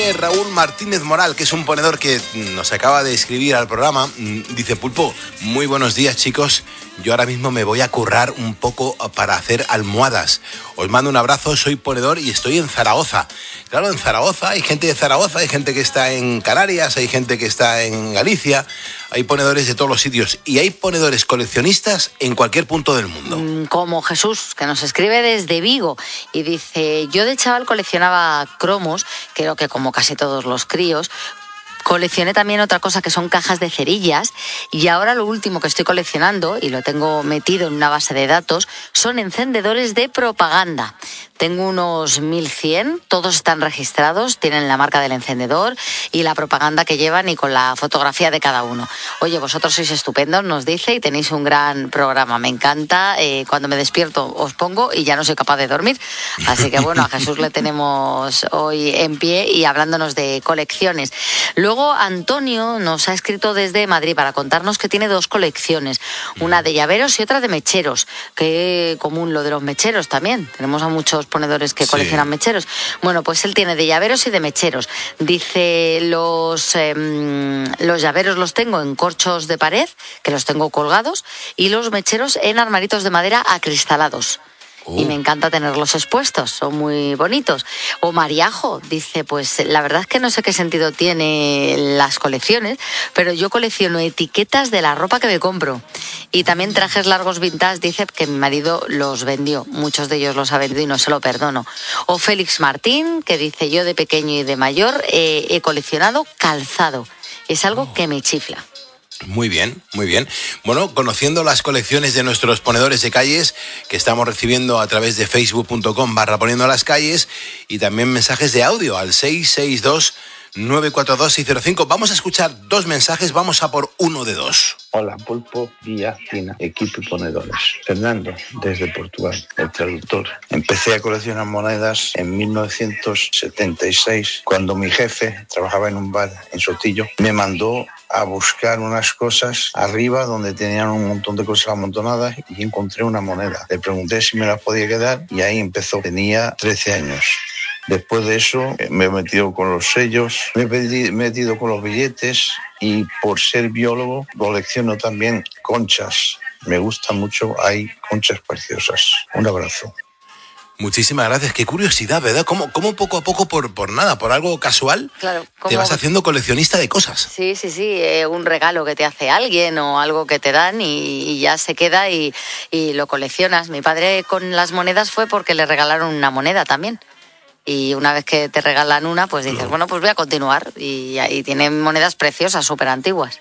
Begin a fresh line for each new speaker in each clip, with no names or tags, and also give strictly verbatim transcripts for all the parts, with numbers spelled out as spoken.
dice Raúl Martínez Moral, que es un ponedor que nos acaba de escribir al programa. Dice: Pulpo, muy buenos días, chicos. Yo ahora mismo me voy a currar un poco para hacer almohadas. Os mando un abrazo, soy ponedor y estoy en Zaragoza. Claro, en Zaragoza hay gente de Zaragoza, hay gente que está en Canarias, hay gente que está en Galicia, hay ponedores de todos los sitios y hay ponedores coleccionistas en cualquier punto del mundo.
Como Jesús, que nos escribe desde Vigo y dice: yo de chaval coleccionaba cromos, creo que como casi todos los críos. Coleccioné también otra cosa que son cajas de cerillas y ahora lo último que estoy coleccionando, y lo tengo metido en una base de datos, son encendedores de propaganda. Tengo unos mil cien, todos están registrados, tienen la marca del encendedor y la propaganda que llevan y con la fotografía de cada uno. Oye, vosotros sois estupendos, nos dice, y tenéis un gran programa. Me encanta, eh, cuando me despierto os pongo y ya no soy capaz de dormir. Así que bueno, a Jesús le tenemos hoy en pie y hablándonos de colecciones. Luego Antonio nos ha escrito desde Madrid para contarnos que tiene dos colecciones, una de llaveros y otra de mecheros. Qué común lo de los mecheros también, tenemos a muchos ponedores que coleccionan sí. mecheros. Bueno, pues él tiene de llaveros y de mecheros. Dice, los, eh, los llaveros los tengo en corchos de pared, que los tengo colgados, y los mecheros en armaritos de madera acristalados. Uh. Y me encanta tenerlos expuestos, son muy bonitos. O Mariajo dice, pues la verdad es que no sé qué sentido tiene las colecciones, pero yo colecciono etiquetas de la ropa que me compro. Y también trajes largos vintage, dice que mi marido los vendió, muchos de ellos los ha vendido y no se lo perdono. O Félix Martín, que dice, yo de pequeño y de mayor eh, he coleccionado calzado, es algo oh. que me chifla.
Muy bien, muy bien. Bueno, conociendo las colecciones de nuestros ponedores de calles que estamos recibiendo a través de facebook punto com barra poniendo las calles y también mensajes de audio al seis seis dos nueve cuatro dos seis cero cinco. Vamos a escuchar dos mensajes, vamos a por uno de dos.
Hola, Pulpo, Vía, Tina, equipo y ponedores. Fernando, desde Portugal, el traductor. Empecé a coleccionar monedas en mil novecientos setenta y seis, cuando mi jefe trabajaba en un bar en Sotillo. Me mandó a buscar unas cosas arriba donde tenían un montón de cosas amontonadas y encontré una moneda. Le pregunté si me las podía quedar y ahí empezó. Tenía trece años. Después de eso me he metido con los sellos, me he metido con los billetes y por ser biólogo colecciono también conchas. Me gusta mucho, hay conchas preciosas. Un abrazo.
Muchísimas gracias. Qué curiosidad, ¿verdad? ¿Cómo, cómo poco a poco, por, por nada, por algo casual,
claro,
te vas haciendo coleccionista de cosas?
Sí, sí, sí. Eh, un regalo que te hace alguien o algo que te dan y, y ya se queda y, y lo coleccionas. Mi padre con las monedas fue porque le regalaron una moneda también. Y una vez que te regalan una, pues dices, bueno, pues voy a continuar. Y ahí tienen monedas preciosas, súper antiguas.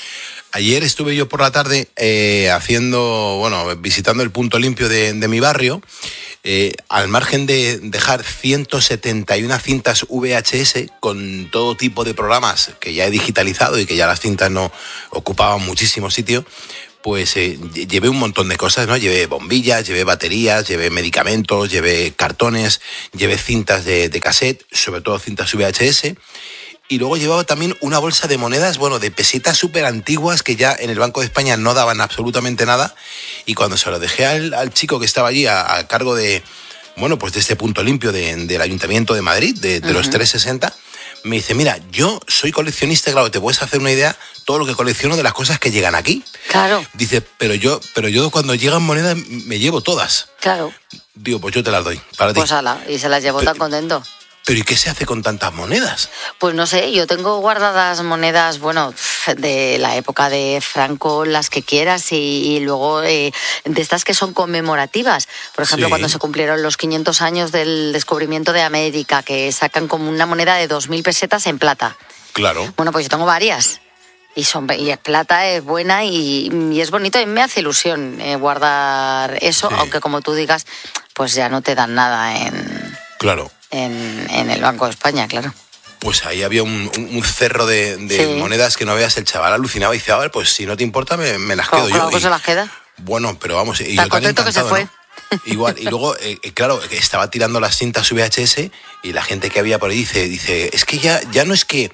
Ayer estuve yo por la tarde eh, haciendo, bueno, visitando el punto limpio de, de mi barrio. Eh, al margen de dejar ciento setenta y una cintas V H S con todo tipo de programas que ya he digitalizado y que ya las cintas no ocupaban muchísimo sitio, pues eh, llevé un montón de cosas, ¿no? Llevé bombillas, llevé baterías, llevé medicamentos, llevé cartones, llevé cintas de, de cassette, sobre todo cintas V H S. Y luego llevaba también una bolsa de monedas, bueno, de pesetas súper antiguas que ya en el Banco de España no daban absolutamente nada. Y cuando se lo dejé al, al chico que estaba allí a, a cargo de, bueno, pues de este punto limpio de, del Ayuntamiento de Madrid, de, de uh-huh. los trescientos sesenta, me dice, mira, yo soy coleccionista, claro, te puedes hacer una idea todo lo que colecciono de las cosas que llegan aquí.
Claro.
Dice, pero yo, pero yo cuando llegan monedas me llevo todas.
Claro.
Digo, pues yo te las doy, para ti.
Pues ala, y se las llevó pero, tan contento.
¿Pero y qué se hace con tantas monedas?
Pues no sé, yo tengo guardadas monedas, bueno, de la época de Franco, las que quieras, y, y luego eh, de estas que son conmemorativas. Por ejemplo, sí. cuando se cumplieron los quinientos años del descubrimiento de América, que sacan como una moneda de dos mil pesetas en plata.
Claro.
Bueno, pues yo tengo varias. Y, son, y es plata, es buena y, y es bonito y me hace ilusión eh, guardar eso, sí. aunque como tú digas, pues ya no te dan nada en...
Claro.
En, en el Banco de España, claro.
Pues ahí había un, un, un cerro de, de sí. monedas que no veas, el chaval alucinaba y decía, a ver, pues si no te importa me, me las quedo
claro,
yo.
Pues
y,
se las queda.
Bueno, pero vamos, y
tan
yo tan
contento que se fue.
¿no? Igual, y luego, eh, claro, estaba tirando las cintas V H S y la gente que había por ahí dice, dice es que ya, ya no es que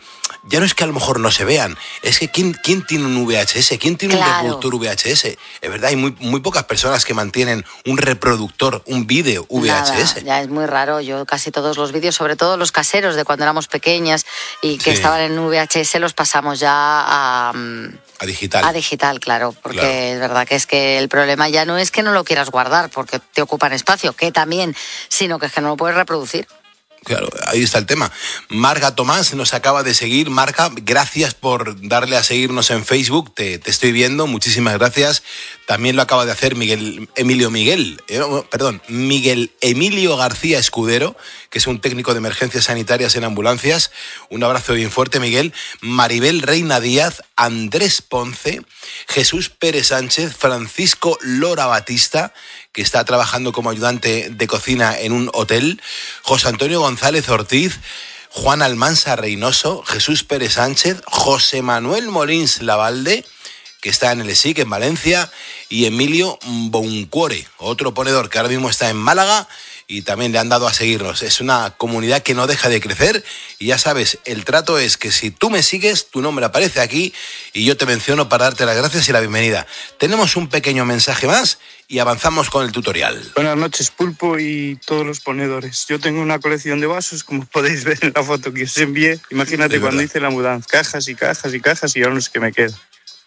ya no es que a lo mejor no se vean, es que ¿quién, quién tiene un V H S? ¿Quién tiene claro. un reproductor V H S? Es verdad, hay muy, muy pocas personas que mantienen un reproductor, un vídeo V H S.
Nada, ya es muy raro. Yo casi todos los vídeos, sobre todo los caseros de cuando éramos pequeñas y que sí. estaban en V H S, los pasamos ya a...
A digital.
A digital, claro, porque claro. es verdad que es que el problema ya no es que no lo quieras guardar porque te ocupan espacio, que también, sino que es que no lo puedes reproducir.
Claro, ahí está el tema. Marga Tomás nos acaba de seguir. Marga, gracias por darle a seguirnos en Facebook. Te, te estoy viendo, muchísimas gracias. También lo acaba de hacer Miguel Emilio Miguel, eh, perdón, Miguel Emilio García Escudero, que es un técnico de emergencias sanitarias en ambulancias. Un abrazo bien fuerte, Miguel. Maribel Reina Díaz, Andrés Ponce, Jesús Pérez Sánchez, Francisco Lora Batista, que está trabajando como ayudante de cocina en un hotel, José Antonio González Ortiz, Juan Almansa Reynoso, Jesús Pérez Sánchez, José Manuel Molins Lavalde, que está en el E S I C en Valencia, y Emilio Boncuore, otro ponedor que ahora mismo está en Málaga y también le han dado a seguirnos. Es una comunidad que no deja de crecer y ya sabes, el trato es que si tú me sigues, tu nombre aparece aquí y yo te menciono para darte las gracias y la bienvenida. Tenemos un pequeño mensaje más y avanzamos con el tutorial.
Buenas noches, Pulpo y todos los ponedores. Yo tengo una colección de vasos, como podéis ver en la foto que os envié. Imagínate cuando hice la mudanza, cajas y cajas y cajas y ahora no sé qué me queda.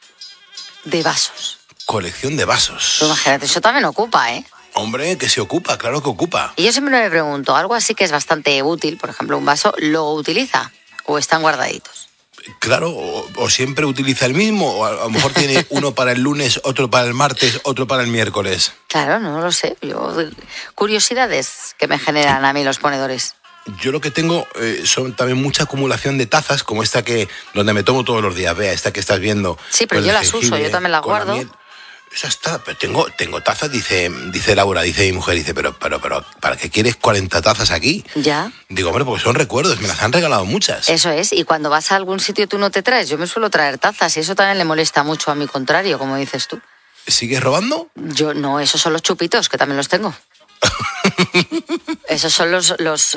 De vasos.
Colección de vasos.
Pues imagínate, eso también ocupa, ¿eh?
Hombre, que se ocupa, claro que ocupa.
Y yo siempre me pregunto, algo así que es bastante útil, por ejemplo, un vaso, ¿lo utiliza o están guardaditos?
Claro, o, o siempre utiliza el mismo, o a, a lo mejor tiene uno para el lunes, otro para el martes, otro para el miércoles.
Claro, no lo sé. Yo, curiosidades que me generan a mí los ponedores.
Yo lo que tengo eh, son también mucha acumulación de tazas, como esta que donde me tomo todos los días. Vea, esta que estás viendo.
Sí, pero yo las uso, yo también las guardo.
La Esa está, pero tengo, tengo tazas, dice, dice Laura, dice mi mujer, dice, pero, pero, pero, ¿para qué quieres cuarenta tazas aquí?
Ya.
Digo, hombre, porque son recuerdos, me las han regalado muchas.
Eso es, y cuando vas a algún sitio tú no te traes, yo me suelo traer tazas y eso también le molesta mucho a mi contrario, como dices tú.
¿Sigues robando?
Yo no, esos son los chupitos, que también los tengo. Esos son los, los,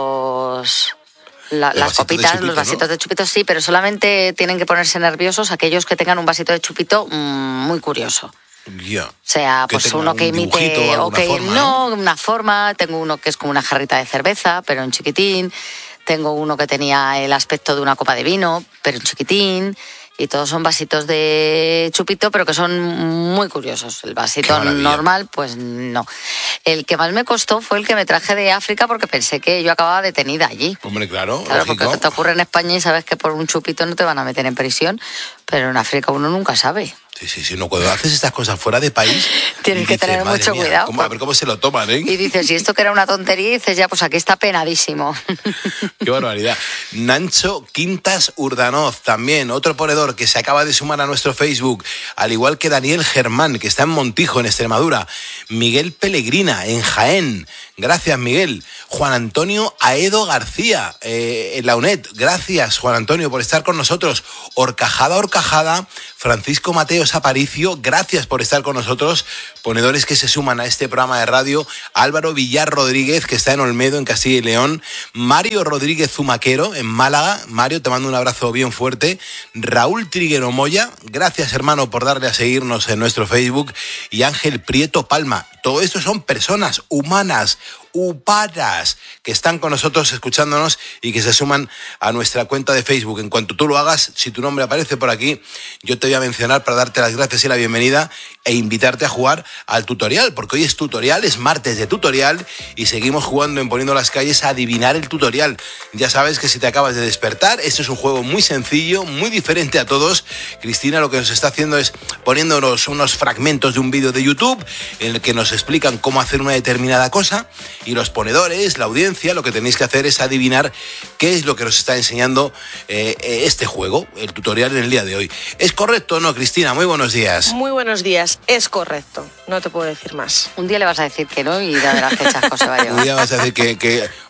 los... La, las copitas, chupito, los vasitos, ¿no?, de chupito, sí, pero solamente tienen que ponerse nerviosos aquellos que tengan un vasito de chupito mmm, muy curioso.
Yeah.
O sea, pues uno que imite, o que forma, no, ¿no? una forma. Tengo uno que es como una jarrita de cerveza, pero en chiquitín. Tengo uno que tenía el aspecto de una copa de vino, pero en chiquitín. Y todos son vasitos de chupito, pero que son muy curiosos. El vasito normal, pues no. El que más me costó fue el que me traje de África porque pensé que yo acababa detenida allí.
Hombre, claro,
Claro,
lógico.
Porque te ocurre en España y sabes que por un chupito no te van a meter en prisión, pero en África uno nunca sabe.
Sí, sí, sí. No, cuando haces estas cosas fuera de país...
Tienes que
dices,
tener mucho
mía,
cuidado.
¿cómo, a ver cómo se lo toman, ¿eh?
Y dices, si esto que era una tontería, dices, ya, pues aquí está penadísimo.
Qué barbaridad. Nancho Quintas Urdanoz, también, otro ponedor que se acaba de sumar a nuestro Facebook, al igual que Daniel Germán, que está en Montijo, en Extremadura. Miguel Pellegrina, en Jaén. Gracias, Miguel. Juan Antonio Aedo García, eh, en la U N E D. Gracias, Juan Antonio, por estar con nosotros. Horcajada, Horcajada. Francisco Mateos Aparicio, gracias por estar con nosotros. Ponedores que se suman a este programa de radio. Álvaro Villar Rodríguez, que está en Olmedo, en Castilla y León. Mario Rodríguez Zumaquero, en Málaga. Mario, te mando un abrazo bien fuerte. Raúl Triguero Moya, gracias, hermano, por darle a seguirnos en nuestro Facebook. Y Ángel Prieto Palma. Todo esto son personas humanas, humanas, que están con nosotros escuchándonos y que se suman a nuestra cuenta de Facebook. En cuanto tú lo hagas, si tu nombre aparece por aquí, yo te voy a mencionar para darte las gracias y la bienvenida e invitarte a jugar al tutorial, porque hoy es tutorial, es martes de tutorial y seguimos jugando en Poniendo las Calles a adivinar el tutorial. Ya sabes que si te acabas de despertar, esto es un juego muy sencillo, muy diferente a todos. Cristina lo que nos está haciendo es poniéndonos unos fragmentos de un vídeo de YouTube en el que nos explican cómo hacer una determinada cosa y los ponedores, la audiencia, lo que tenéis que hacer es adivinar qué es lo que nos está enseñando eh, este juego, el tutorial en el día de hoy. ¿Es correcto o no, Cristina? Muy buenos días.
Muy buenos días, es correcto, no te puedo decir más.
Un día le vas a decir que no y ya verás que chasco se va a llevar.
Un día vas a decir que, que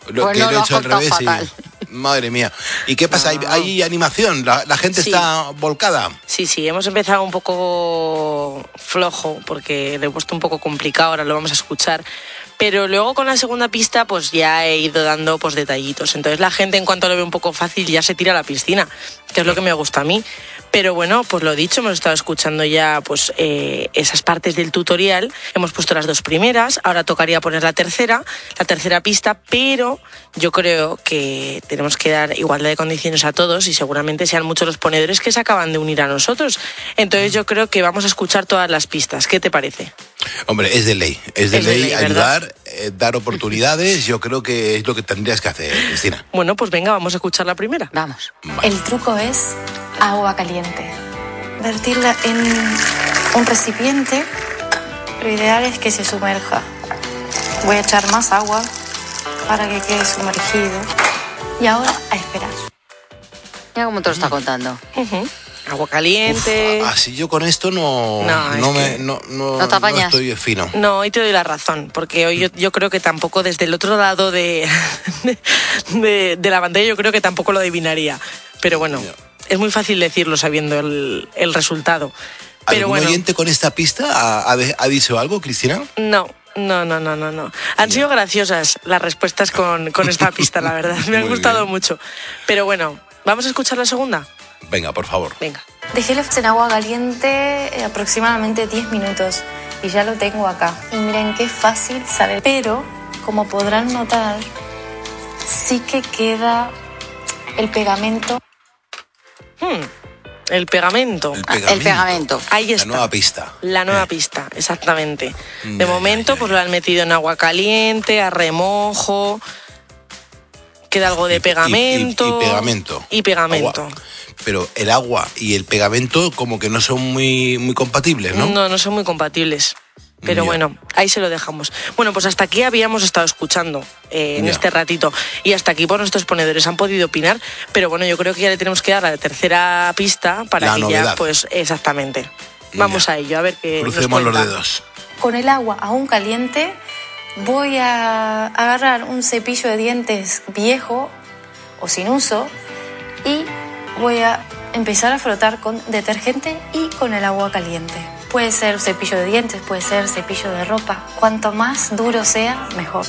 Lo,
Pues
que
no,
lo he
lo
hecho
has
al revés
contado
y...
fatal.
Madre mía. ¿Y qué pasa? ¿Hay,
No.
hay animación? ¿La, la gente
Sí.
está volcada?
Sí, sí, hemos empezado un poco flojo porque lo he puesto un poco complicado, ahora lo vamos a escuchar. Pero luego con la segunda pista pues ya he ido dando pues detallitos. Entonces la gente en cuanto lo ve un poco fácil ya se tira a la piscina, que es lo que me gusta a mí. Pero bueno, pues lo dicho, hemos estado escuchando ya pues eh, esas partes del tutorial. Hemos puesto las dos primeras, ahora tocaría poner la tercera, la tercera pista, pero yo creo que tenemos que dar igualdad de condiciones a todos y seguramente sean muchos los ponedores que se acaban de unir a nosotros. Entonces yo creo que vamos a escuchar todas las pistas. ¿Qué te parece?
Hombre, es de ley. Es de
Es de
ley,
ley, ¿verdad?
ayudar, eh, dar oportunidades. Yo creo que es lo que tendrías que hacer, Cristina.
Bueno, pues venga, vamos a escuchar la primera.
Vamos.
El truco es agua caliente. Vertirla en un recipiente. Lo ideal es que se sumerja. Voy a echar más agua para que quede sumergido. Y ahora a esperar.
Mira cómo te lo está contando.
Ujú. Agua caliente.
Uf, así yo con esto no,
No,
no,
es
me,
que-
no, no,
No te apañas.
no estoy fino.
No, hoy te doy la razón, porque hoy yo, yo creo que tampoco desde el otro lado de, de, de la pantalla yo creo que tampoco lo adivinaría. Pero bueno,
Ya.
es muy fácil decirlo sabiendo el, el resultado. Pero
¿Algún
bueno,
oyente con esta pista ha, ha de- ha dicho algo, Cristina?
no. No, no, no, no, no. Han sido graciosas las respuestas con, con esta pista, la verdad. Me han
Muy
gustado
bien.
mucho. Pero bueno, ¿vamos a escuchar la segunda?
Venga, por favor.
Venga.
Dejélo en agua caliente eh, aproximadamente diez minutos. Y ya lo tengo acá. Y miren qué fácil sale. Pero, como podrán notar, sí que queda el pegamento.
Hmm, el pegamento.
El
Ah,
pegamento.
el pegamento.
Ahí
La
está.
nueva pista.
La nueva
Eh.
pista, exactamente.
Ya,
De
ya,
momento,
ya,
pues
ya.
lo han metido en agua caliente, a remojo. Queda algo
Y-
de
y- y-
pegamento.
y pegamento.
Y pegamento.
Agua. Pero el agua y el pegamento como que no son muy, muy compatibles, ¿no?
No, no son muy compatibles. Pero
Ya.
bueno, ahí se lo dejamos. Bueno, pues hasta aquí habíamos estado escuchando eh, en
Ya.
este ratito. Y hasta aquí por nuestros ponedores han podido opinar. Pero bueno, yo creo que ya le tenemos que dar la tercera pista para
La
que ya,
novedad.
pues, exactamente. Vamos
Ya.
a ello, a ver qué nos
Crucemos los
cuenta.
dedos.
Con el agua aún caliente, voy a agarrar un cepillo de dientes viejo o sin uso y voy a empezar a frotar con detergente y con el agua caliente. Puede ser cepillo de dientes, puede ser cepillo de ropa. Cuanto más duro sea, mejor.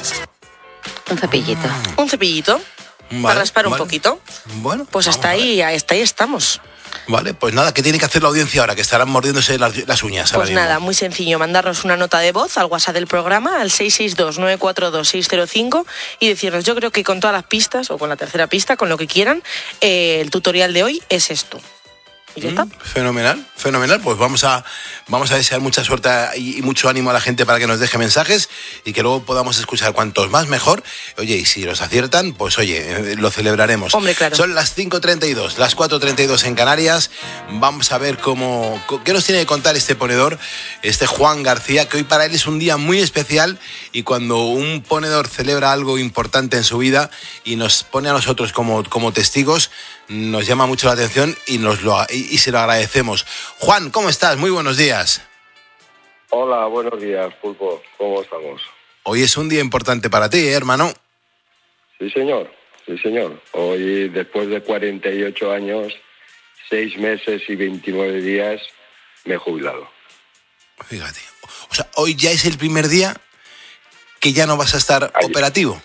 Un cepillito.
Un cepillito
Vale,
para raspar un
vale.
poquito.
Bueno,
Pues
vamos
hasta
a ver.
ahí, hasta ahí estamos.
Vale, pues nada, ¿qué tiene que hacer la audiencia ahora? Que estarán mordiéndose las, las uñas. ahora
Pues
mismo.
nada, muy sencillo, mandarnos una nota de voz al WhatsApp del programa, al seis seis dos, nueve cuatro dos, seis cero cinco y decirnos, yo creo que con todas las pistas, o con la tercera pista, con lo que quieran, eh, el tutorial de hoy es esto. Y ya está.
Mm, Fenomenal, fenomenal. Pues vamos a, vamos a desear mucha suerte y, y mucho ánimo a la gente para que nos deje mensajes y que luego podamos escuchar cuantos más mejor. Oye, y si los aciertan, pues oye, eh, lo celebraremos.
Hombre, claro.
Son las cinco treinta y dos, las cuatro treinta y dos en Canarias. Vamos a ver cómo, co- qué nos tiene que contar este ponedor, este Juan García, que hoy para él es un día muy especial y cuando un ponedor celebra algo importante en su vida y nos pone a nosotros como, como testigos, nos llama mucho la atención y, nos lo, y, y se lo agradecemos. Juan, ¿cómo estás? Muy buenos días.
Hola, buenos días, Pulpo. ¿Cómo estamos?
Hoy es un día importante para ti, ¿eh, hermano?
Sí, señor. Sí, señor. Hoy, después de cuarenta y ocho años, seis meses y veintinueve días, me he jubilado.
Fíjate. O sea, hoy ya es el primer día que ya no vas a estar
Ayer.
operativo.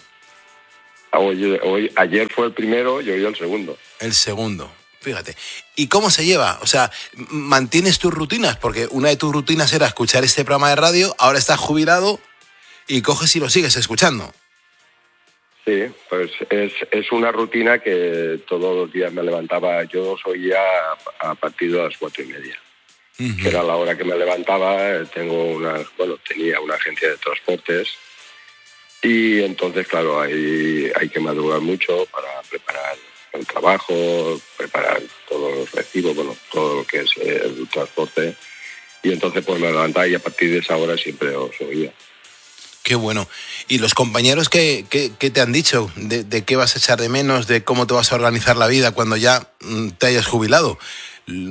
Hoy, hoy, ayer fue el primero y hoy el segundo.
El segundo. Fíjate. ¿Y cómo se lleva? O sea, m- ¿mantienes tus rutinas? Porque una de tus rutinas era escuchar este programa de radio, ahora estás jubilado y coges y lo sigues escuchando.
Sí, pues es, es una rutina que todos los días me levantaba. Yo os oía a, a partir de las cuatro y media. Que era la hora que me levantaba. Tengo una, bueno, tenía una agencia de transportes y entonces, claro, hay, hay que madrugar mucho para preparar el trabajo, preparar todos los recibos, bueno, todo lo que es el transporte. Y entonces pues me levantaba y a partir de esa hora siempre os oía.
Qué bueno. ¿Y los compañeros qué, qué, qué te han dicho? De, ¿De qué vas a echar de menos? ¿De cómo te vas a organizar la vida cuando ya mm, te hayas jubilado?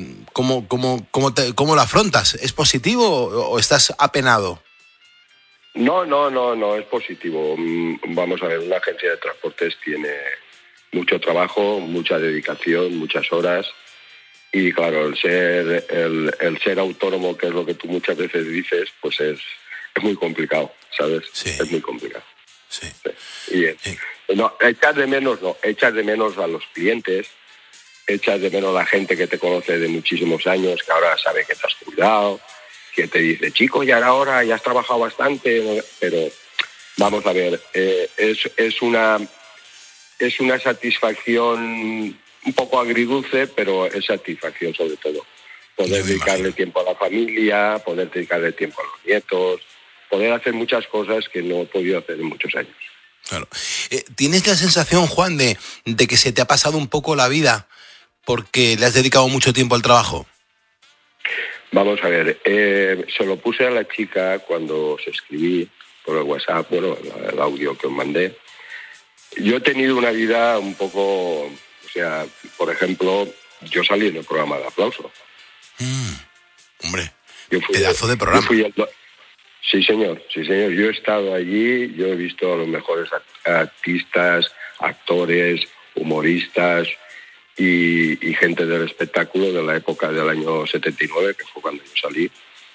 ¿Cómo, cómo, cómo, te, cómo lo afrontas? ¿Es positivo o, o estás apenado?
No, no, no, no, es positivo. Vamos a ver, una agencia de transportes tiene mucho trabajo, mucha dedicación, muchas horas. Y claro, el ser el, el ser autónomo, que es lo que tú muchas veces dices, pues es, es muy complicado, ¿sabes?
Sí.
Es muy complicado.
Sí.
Sí. Y, sí. No, echas de menos, no, echas de menos a los clientes, echas de menos a la gente que te conoce de muchísimos años, que ahora sabe que te has cuidado, que te dice, chico, ya era hora, ya has trabajado bastante, pero vamos a ver, eh, es, es una es una satisfacción un poco agridulce, pero es satisfacción sobre todo. Poder dedicarle tiempo a la familia, poder dedicarle tiempo a los nietos, poder hacer muchas cosas que no he podido hacer en muchos años.
Claro. Eh, ¿Tienes la sensación, Juan, de, de que se te ha pasado un poco la vida porque le has dedicado mucho tiempo al trabajo?
Vamos a ver, eh, se lo puse a la chica cuando os escribí por el WhatsApp, bueno, el audio que os mandé. Yo he tenido una vida un poco, o sea, por ejemplo, yo salí en el programa de Aplauso.
Mm, hombre,
yo fui,
pedazo de programa.
Yo fui el, sí, señor, sí, señor. Yo he estado allí, yo he visto a los mejores artistas, actores, humoristas y, y gente del espectáculo de la época del año setenta y nueve, que fue cuando yo salí.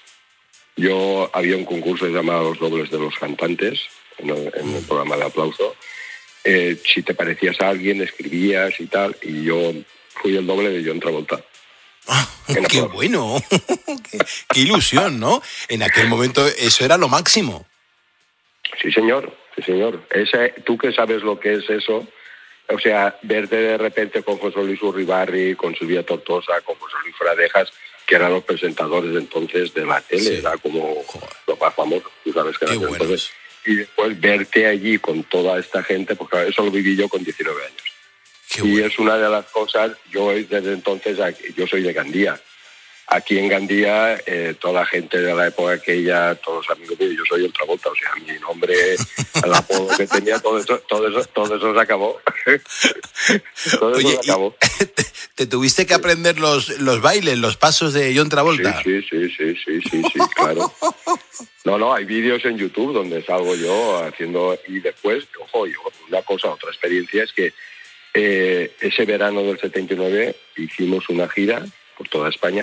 Yo había un concurso llamado Los Dobles de los Cantantes, en el, en el programa de Aplauso. Eh, si te parecías a alguien, escribías y tal, y yo fui el doble de John Travolta.
Ah, ¡qué bueno! qué, ¡Qué ilusión!, ¿no? En aquel momento eso era lo máximo.
Sí, señor, sí, señor. Ese, tú que sabes lo que es eso, o sea, verte de repente con José Luis Urribarri, con Silvia Tortosa, con José Luis Fradejas, que eran los presentadores de entonces de la tele, sí. Era como Joder. Lo más famoso, tú sabes que era entonces. Y después verte allí con toda esta gente, porque eso lo viví yo con diecinueve años. Qué y bueno. Es una de las cosas, yo desde entonces, yo soy de Gandía. Aquí en Gandía, eh, toda la gente de la época aquella, todos los amigos míos, yo soy el Travolta, o sea, mi nombre, el apodo que tenía, todo eso, todo eso, todo eso se acabó. todo
Oye,
eso se acabó.
Te, te tuviste que aprender los, los bailes, los pasos de John Travolta.
Sí, sí, sí, sí, sí, sí, sí, claro. No, no, hay vídeos en YouTube donde salgo yo haciendo, y después, ojo, yo, una cosa, otra experiencia es que eh, ese verano del setenta y nueve hicimos una gira por toda España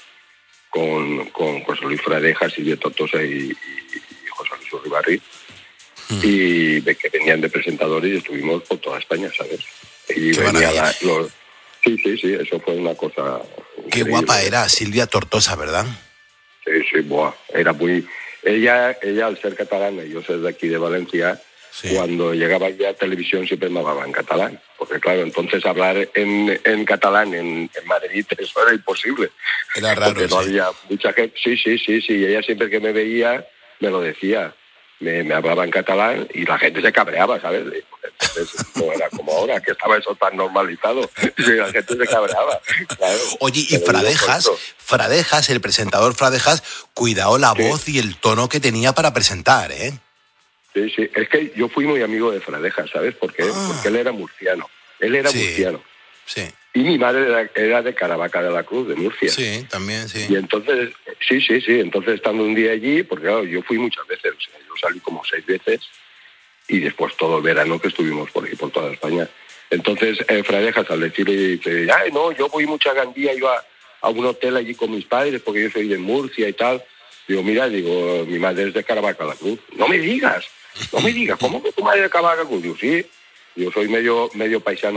con, con José Luis Fradejas, Silvia Tortosa y, y, y José Luis Urribarri, mm. y de que venían de presentadores y estuvimos por toda España, ¿sabes? Y
Qué
venía la, los, sí, sí, sí, eso fue una cosa
Qué increíble. Guapa era Silvia Tortosa, ¿verdad?
Sí, sí, buah, era muy... Ella, ella al ser catalana, y yo soy de aquí de Valencia, sí. Cuando llegaba ya a televisión siempre me hablaba en catalán, porque claro, entonces hablar en, en catalán en, en Madrid, eso era imposible.
Era raro,
porque no
sí.
había mucha gente. Sí, sí, sí, sí, ella siempre que me veía me lo decía, me, me hablaba en catalán y la gente se cabreaba, ¿sabes? Entonces no era como ahora, que estaba eso tan normalizado, y la gente se cabreaba. Claro.
Oye, y Fradejas, Fradejas, el presentador Fradejas, cuidado la
sí.
voz y el tono que tenía para presentar, ¿eh?
Sí, sí, es que yo fui muy amigo de Fradejas, ¿sabes por qué? Ah. Porque él era murciano, él era
sí.
murciano.
Sí.
Y mi madre era, era de Caravaca de la Cruz, de Murcia.
Sí, también, sí.
Y entonces, sí, sí, sí, entonces estando un día allí, porque claro, yo fui muchas veces, o sea, yo salí como seis veces, y después todo el verano que estuvimos por aquí, por toda España. Entonces, eh, Fradejas al decirle, dice, ay, no, yo voy mucho a Gandía, yo a, a un hotel allí con mis padres, porque yo soy de Murcia y tal. Digo, mira, digo, mi madre es de Caravaca de la Cruz. No me digas, no me digas, ¿cómo que tu madre es de Caravaca de la Cruz? Digo, sí, yo soy medio, medio paisano